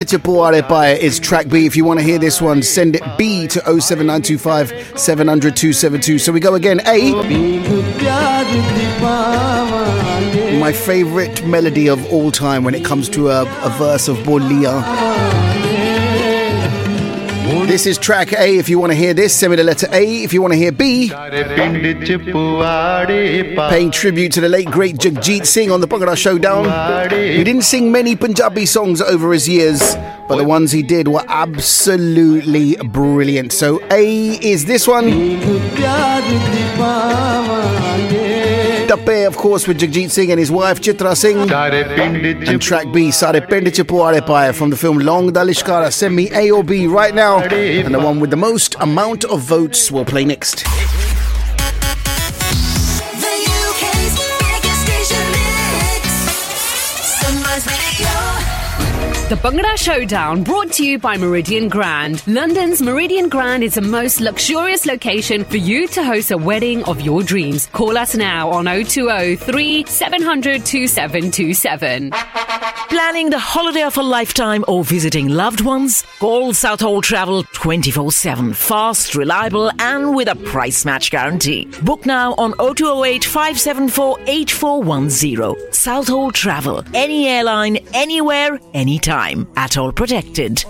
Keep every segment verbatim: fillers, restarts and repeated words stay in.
Pare Pae is track B. If you want to hear this one, send it B to oh seven nine two five seven hundred two seven two. So we go again. A. My favourite melody of all time when it comes to a, a verse of Bolia. This is track A. If you want to hear this, send me the letter A. If you want to hear B, paying tribute to the late great Jagjit Singh on the Bhangra Showdown. He didn't sing many Punjabi songs over his years, but the ones he did were absolutely brilliant. So A is this one. Tappe, of course, with Jagjit Singh and his wife Chitra Singh. And track B, Sare Pind Ch Puare Pae, from the film Long Da Lishkara. Send me A or B right now, and the one with the most amount of votes will play next. The Bhangra Showdown, brought to you by Meridian Grand. London's Meridian Grand is the most luxurious location for you to host a wedding of your dreams. Call us now on oh two oh three seven hundred two seven two seven. Planning the holiday of a lifetime or visiting loved ones? Call Southall Travel twenty-four seven. Fast, reliable and with a price match guarantee. Book now on oh two oh eight five seven four eight four one oh. Southall Travel. Any airline, anywhere, anytime. At all protected.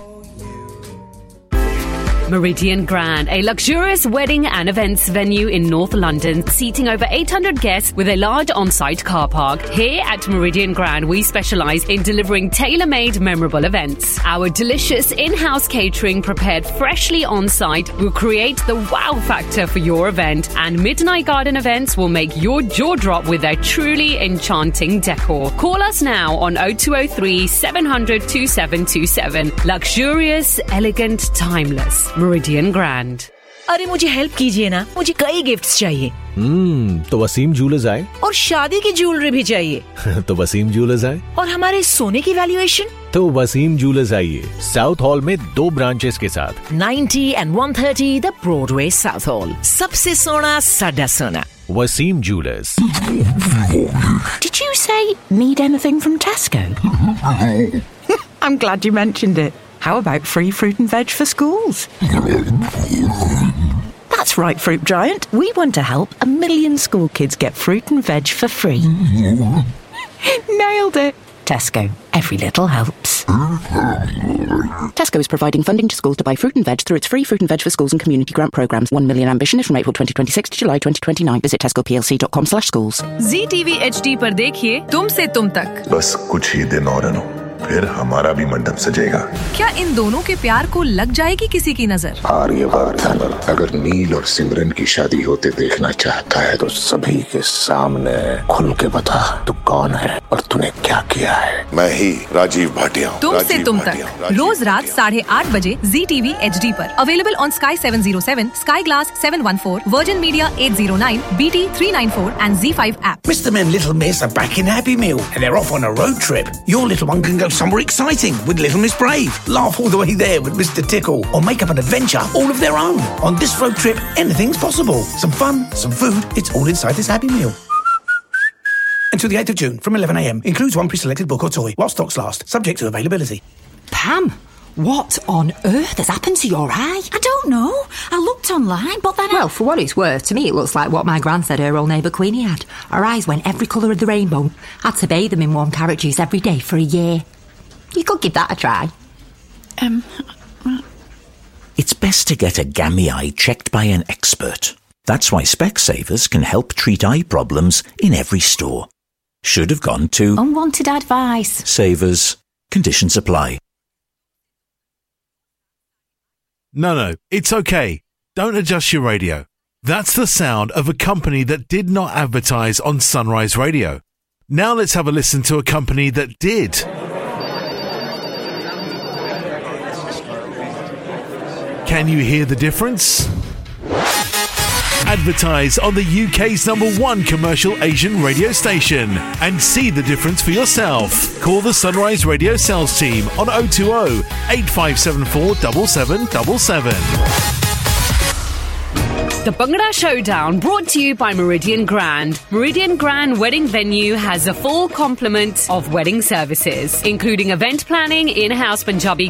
Meridian Grand, a luxurious wedding and events venue in North London, seating over eight hundred guests with a large on-site car park. Here at Meridian Grand, we specialise in delivering tailor-made memorable events. Our delicious in-house catering prepared freshly on-site will create the wow factor for your event, and Midnight Garden events will make your jaw drop with their truly enchanting decor. Call us now on oh two oh three seven hundred two seven two seven. Luxurious, elegant, timeless. Meridian Grand. अरे मुझे help कीजिए ना, मुझे कई gifts चाहिए। हम्म, तो Wasim jewellers आए। और शादी की ज्वेलरी भी चाहिए। तो वसीम ज्वेलर्स आए। और हमारे सोने की वैल्यूएशन? तो वसीम ज्वेलर्स आइए, साउथ हॉल में दो ब्रांचेस के साथ। ninety and one thirty the Broadway south hall. सबसे सोना साडा सोना। Wasim Jewelers. Did you say need anything from Tesco? I'm glad you mentioned it. How about free fruit and veg for schools? That's right, Fruit Giant. We want to help a million school kids get fruit and veg for free. Nailed it. Tesco. Every little helps. Tesco is providing funding to schools to buy fruit and veg through its free fruit and veg for schools and community grant programs. One million ambition is from April twenty twenty-six to July twenty twenty-nine. Visit tesco p l c dot com slash schools. Z T V H D पर देखिए तुम से तुम तक। बस कुछ ही दिन और अनु, फिर हमारा भी मंडप सजेगा। क्या इन दोनों के प्यार को लग जाएगी किसी की नजर? आर्यवर्धन अगर नील और सिमरन की शादी होते देखना चाहता है तो सभी के सामने खुल के बता तू कौन है और तूने क्या किया है। मैं ही राजीव भाटिया। तुम से तुम तक रोज रात साढ़े आठ बजे Z T V H D पर available on Sky seven oh seven, Sky Glass seven one four, Virgin Media eight oh nine, B T three ninety-four and Z five app. Mister and Little Miss are back in Happy Meal and they're off on a road trip. Your little one can go somewhere exciting with Little Miss Brave, laugh all the way there with Mister Tickle, or make up an adventure all of their own. On this road trip, anything's possible. Some fun, some food, it's all inside this Happy Meal. Until the eighth of June from eleven a m. Includes one pre-selected book or toy, while stocks last, subject to availability. Pam, what on earth has happened to your eye? I don't know. I looked online, but then I... Well, for what it's worth, to me it looks like what my gran said her old neighbour Queenie had. Her eyes went every colour of the rainbow. Had to bathe them in warm carrot juice every day for a year. You could give that a try. Um... It's best to get a gammy eye checked by an expert. That's why Specsavers can help treat eye problems in every store. Should have gone to... Unwanted advice. Savers. Conditions apply. No, no, it's okay. Don't adjust your radio. That's the sound of a company that did not advertise on Sunrise Radio. Now let's have a listen to a company that did. Can you hear the difference? Advertise on the U K's number one commercial Asian radio station and see the difference for yourself. Call the Sunrise Radio sales team on oh two oh eight five seven four seven seven seven seven. The Bhangra Showdown, brought to you by Meridian Grand. Meridian Grand Wedding Venue has a full complement of wedding services, including event planning, in-house Punjabi